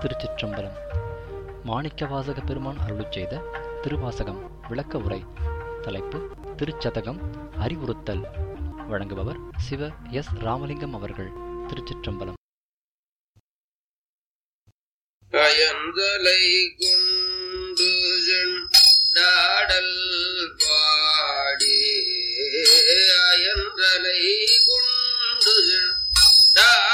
திருச்சிற்றம்பலம். மாணிக்கவாசக பெருமான் அருளிச் செய்த திருவாசகம் விளக்க உரை. தலைப்பு திருச்சதகம் அறிவுறுத்தல். வழங்குபவர் சிவ எஸ் ராமலிங்கம் அவர்கள். திருச்சிற்றம்பலம். அயந்தலை கொண்டு நாடல் பாடி அயந்தலை கொண்டு